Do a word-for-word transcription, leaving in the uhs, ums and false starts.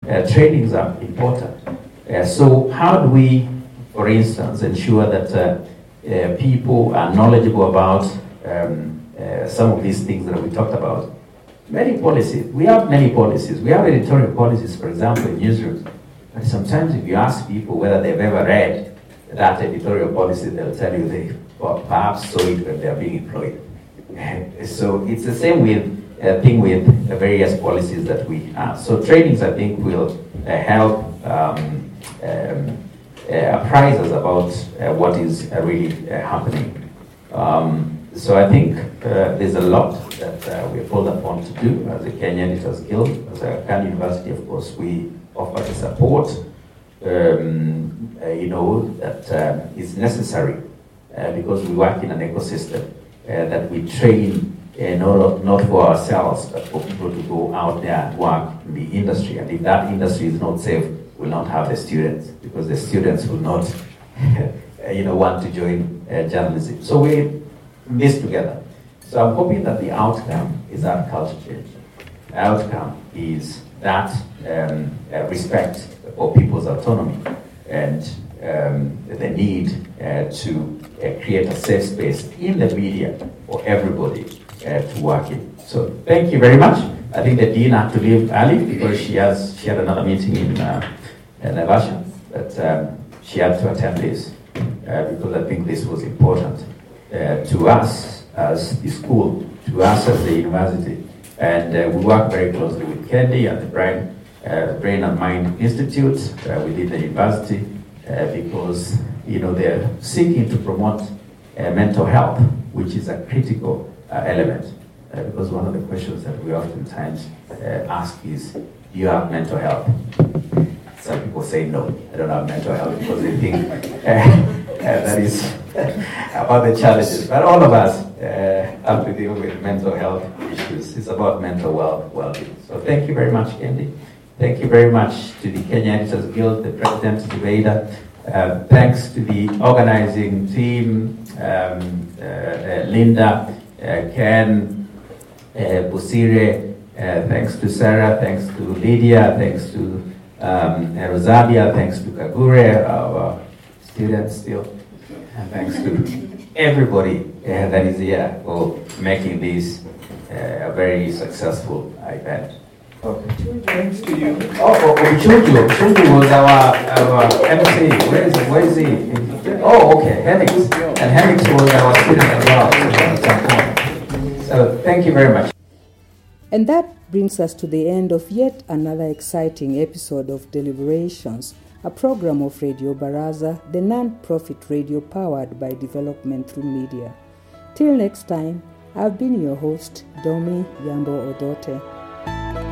uh, trainings are important. Uh, so how do we, for instance, ensure that uh, uh, people are knowledgeable about um, uh, some of these things that we talked about? Many policies, we have many policies. We have editorial policies, for example, in newsrooms. But sometimes if you ask people whether they've ever read that editorial policy, they'll tell you they well, perhaps saw it when they're being employed. So it's the same with uh, thing with the various policies that we have. So trainings, I think, will uh, help um, um, uh, apprise us about uh, what is uh, really uh, happening. Um, so I think uh, there's a lot that uh, we're called upon to do as a Kenya Editors Guild. As a Khan University, of course, we offer the support, um, uh, you know, that uh, is necessary uh, because we work in an ecosystem uh, that we train uh, not, not for ourselves, but for people to go out there and work in the industry. And if that industry is not safe, we'll not have the students, because the students will not, you know, want to join uh, journalism. So we this together. So I'm hoping that the outcome is that culture change. The outcome is that um, uh, respect for people's autonomy and um, the need uh, to uh, create a safe space in the media for everybody uh, to work in. So thank you very much. I think the dean had to leave early because she has she had another meeting in uh, Naivasha, but um, she had to attend this uh, because I think this was important uh, to us as the school, to us as the university. And uh, we work very closely with Kendi and the Brain, uh, Brain and Mind Institute uh, within the university uh, because, you know, they're seeking to promote uh, mental health, which is a critical uh, element. Uh, because one of the questions that we oftentimes uh, ask is, do you have mental health? Some people say no, I don't have mental health because they think uh, uh, that is about the challenges. But all of us uh, have to deal with mental health issues. It's about mental well well-being. So thank you very much, Kendi. Thank you very much to the Kenya Editors Guild, the president, Zubeida. Uh, thanks to the organizing team, um, uh, uh, Linda, uh, Ken, uh, Busire, uh, thanks to Sarah, thanks to Lydia, thanks to um, Rosalia, thanks to Kagure, our students still, and thanks to everybody uh, that is here for making this uh, a very successful event. Okay. Thanks to you. Oh, oh, oh Chuju. Chuju was our, our M C. Where is he? Where is he? Oh, okay, Henix. And Henix was our student as well. So thank you very much. And that brings us to the end of yet another exciting episode of Deliberations, a program of Radio Baraza, the non-profit radio powered by development through media. Till next time, I've been your host, Domi Yambo Odote.